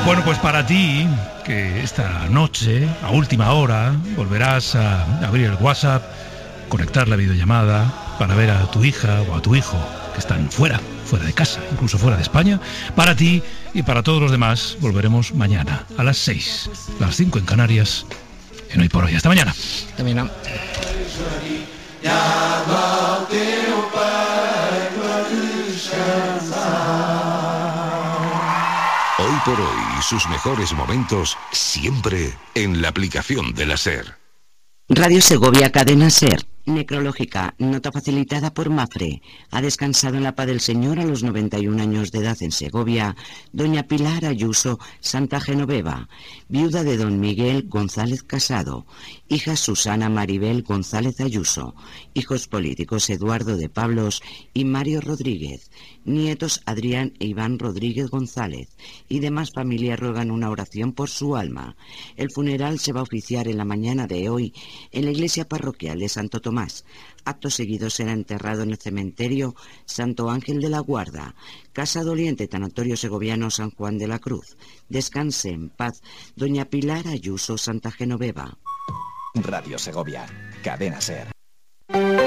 Bueno, pues para ti, que esta noche, a última hora, volverás a abrir el WhatsApp, conectar la videollamada para ver a tu hija o a tu hijo que están fuera de casa, incluso fuera de España. Para ti y para todos los demás, volveremos mañana a las 6, las 5 en Canarias, en Hoy por Hoy. Hasta mañana. Hasta mañana. Hoy por Hoy y sus mejores momentos siempre en la aplicación de la SER. Radio Segovia, cadena SER. Necrológica, nota facilitada por Mafre. Ha descansado en la paz del Señor a los 91 años de edad en Segovia doña Pilar Ayuso Santa Genoveva, viuda de don Miguel González Casado, hija Susana Maribel González Ayuso, hijos políticos Eduardo de Pablos y Mario Rodríguez, nietos Adrián e Iván Rodríguez González y demás familias ruegan una oración por su alma. El funeral se va a oficiar en la mañana de hoy en la iglesia parroquial de Santo Tomás. Acto seguido será enterrado en el cementerio Santo Ángel de la Guarda, Casa Doliente, Tanatorio Segoviano San Juan de la Cruz. Descanse en paz doña Pilar Ayuso Santa Genoveva. Radio Segovia, cadena SER.